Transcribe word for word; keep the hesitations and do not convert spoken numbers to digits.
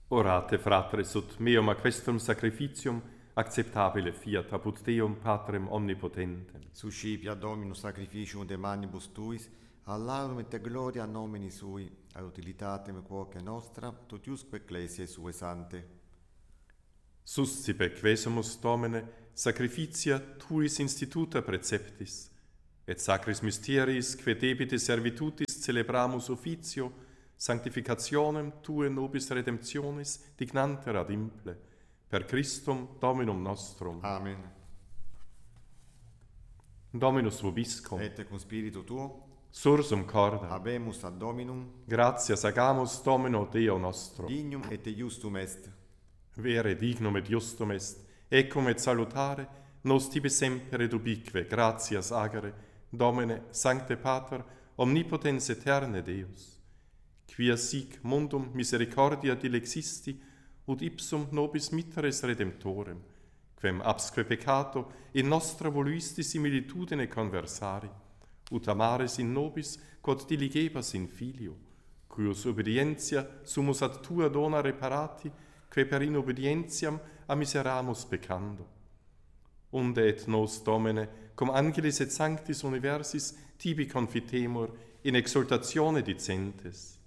Orate, fratres, ut meum aquestum sacrificium acceptabile fiat apud Deum Patrem omnipotentem. Suscipia Dominus sacrificium de manibus tuis, all'aurum et gloria nomini sui, ad utilitatem quoque nostra, totiusque ecclesiae sue sante. Suscipe quesumus, Domine, sacrificia tuis instituta preceptis, et sacris mysteriis, que debite servitutis celebramus officio, sanctificationem Tue nobis redemptionis dignanter ad imple, per Christum Dominum nostrum. Amen. Dominus vobiscum, Et cum spiritu tuo, sursum corda, habemus ad Dominum, gratias agamus Domino Deo nostro. dignum et justum est. Vere dignum et justum est, ecum et salutare, nos tibi semper et ubique gratias agere, Domine, Sancte Pater, omnipotens eterne Deus, quia sic mundum misericordia dilexisti, ut ipsum nobis mitteres redemptorem, quem absque peccato in nostra voluisti similitudine conversari, ut amares in nobis quod diligebas in filio, cuius obedientia sumus ad tua dona reparati, que per inobedientiam a miseramus peccando. Unde et nos, Domine, cum angelis et sanctis universis tibi confitemur in exultatione dicentes.